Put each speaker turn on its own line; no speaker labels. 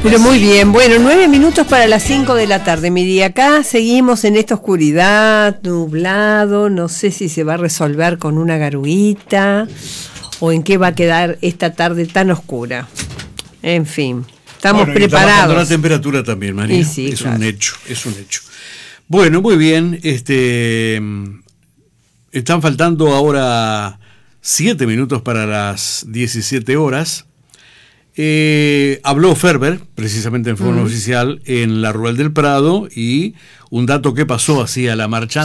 Pero muy bien, bueno, 9 minutos para las 5 de la tarde, mi día. Acá seguimos en esta oscuridad, nublado, no sé si se va a resolver con una garuita o en qué va a quedar esta tarde tan oscura. En fin, estamos preparados.
La temperatura también, María.
Sí,
es
claro.
un hecho. Bueno, muy bien. Están faltando ahora 7 minutos para las 17 horas. Habló Ferber, precisamente en forma oficial, en la Rural del Prado, y un dato que pasó así a la marcha